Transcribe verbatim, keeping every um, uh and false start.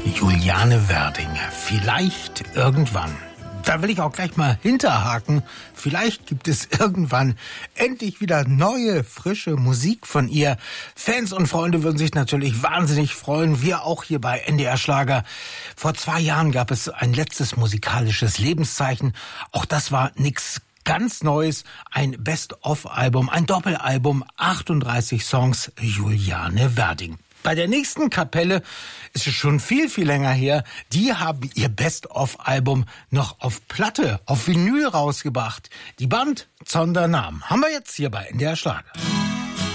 Juliane Werding, vielleicht irgendwann. Da will ich auch gleich mal hinterhaken. Vielleicht gibt es irgendwann endlich wieder neue, frische Musik von ihr. Fans und Freunde würden sich natürlich wahnsinnig freuen. Wir auch hier bei N D R Schlager. Vor zwei Jahren gab es ein letztes musikalisches Lebenszeichen. Auch das war nix ganz Neues. Ein Best-of-Album, ein Doppelalbum, achtunddreißig Songs, Juliane Werding. Bei der nächsten Kapelle ist es schon viel, viel länger her. Die haben ihr Best-of-Album noch auf Platte, auf Vinyl rausgebracht. Die Band Zondernamen haben wir jetzt hier bei N D R Schlager.